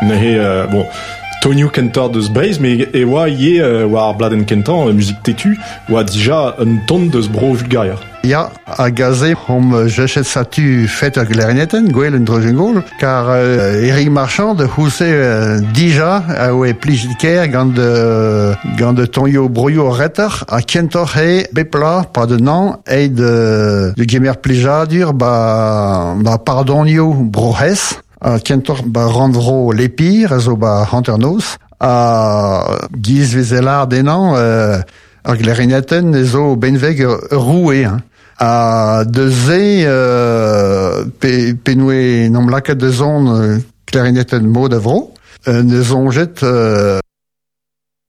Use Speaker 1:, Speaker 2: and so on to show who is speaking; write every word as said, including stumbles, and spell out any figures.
Speaker 1: nehe, euh, bon, Tonio kentor deus breiz, mais e oa ie euh, war bladen kentan, euh, musique tétu, oa déjà un ton deus bro vulgarier.
Speaker 2: Ja, a gaze om jechet satu fet ar glarinetten, gwell un drojengol, car euh, Eric Marchand de housse euh, dija a oe plijit ker gant de, gant de tonio broio retter a kentor he bepla pa de nan e de, de gemer plijadur ba, ba pardonio brohes, a kentor ba randvro lepir, a zo ba hanternos, a giz vezelar denan euh, ar glarinetten e zo benveg roue, hein. A de ze euh, pe, pe noue nom laket de zon euh, clarinetten mod avro, euh, ne zonjet euh,